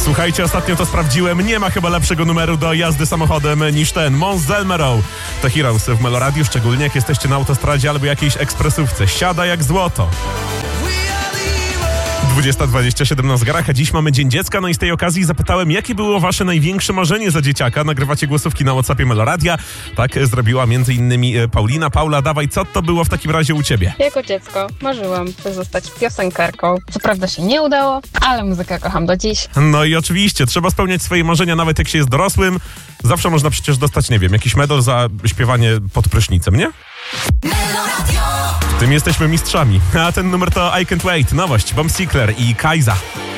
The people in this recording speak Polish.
Słuchajcie, ostatnio to sprawdziłem. Nie ma chyba lepszego numeru do jazdy samochodem niż ten. Mons Zelmerau. To Heroes w Meloradiu, szczególnie jak jesteście na autostradzie albo jakiejś ekspresówce. Siada jak złoto. 20:27 na zegarach, a dziś mamy Dzień Dziecka, no i z tej okazji zapytałem, jakie było wasze największe marzenie za dzieciaka. Nagrywacie głosówki na WhatsAppie Meloradia. Tak zrobiła m.in. Paulina. Paula, dawaj, co to było w takim razie u ciebie? Jako dziecko marzyłam, by zostać piosenkarką. Co prawda się nie udało, ale muzykę kocham do dziś. No i oczywiście, trzeba spełniać swoje marzenia, nawet jak się jest dorosłym. Zawsze można przecież dostać, nie wiem, jakiś medal za śpiewanie pod prysznicem, nie? W tym jesteśmy mistrzami. A ten numer to I Can't Wait, nowość, Bomb Sickler i Kajza.